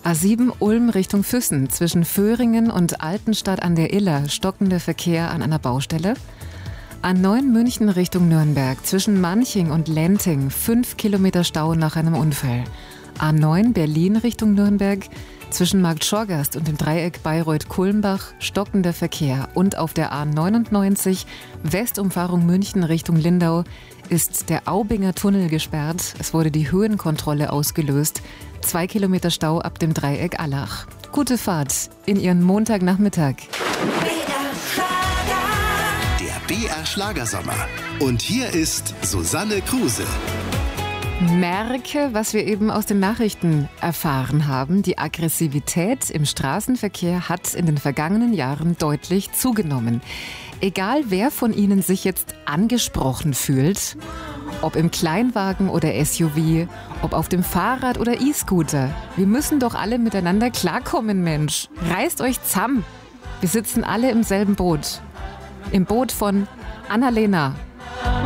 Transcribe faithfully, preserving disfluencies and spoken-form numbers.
A sieben Ulm Richtung Füssen, zwischen Föhringen und Altenstadt an der Iller, stockender Verkehr an einer Baustelle. A neun München Richtung Nürnberg, zwischen Manching und Lenting, fünf Kilometer Stau nach einem Unfall. A neun Berlin Richtung Nürnberg, zwischen Markt Schorgast und dem Dreieck Bayreuth-Kulmbach, stockender Verkehr. Und auf der A neunundneunzig, Westumfahrung München Richtung Lindau, ist der Aubinger Tunnel gesperrt. Es wurde die Höhenkontrolle ausgelöst. Zwei Kilometer Stau ab dem Dreieck Allach. Gute Fahrt in Ihren Montagnachmittag. Der B R Schlagersommer. Und hier ist Susanne Kruse. Merke, was wir eben aus den Nachrichten erfahren haben. Die Aggressivität im Straßenverkehr hat in den vergangenen Jahren deutlich zugenommen. Egal, wer von Ihnen sich jetzt angesprochen fühlt, ob im Kleinwagen oder S U V, ob auf dem Fahrrad oder E-Scooter, wir müssen doch alle miteinander klarkommen, Mensch. Reißt euch zusammen. Wir sitzen alle im selben Boot. Im Boot von Annalena.